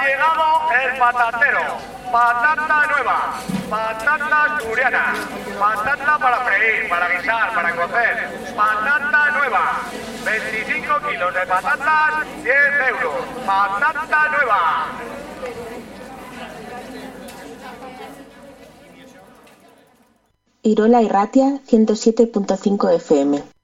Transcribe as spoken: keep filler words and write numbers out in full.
Ha llegado el patatero. Patata nueva, patata asturiana, patata para freír, para guisar, para cocer, patata nueva, veinticinco kilos de patatas, diez euros, patata nueva. Irola Irratia ciento siete punto cinco F M.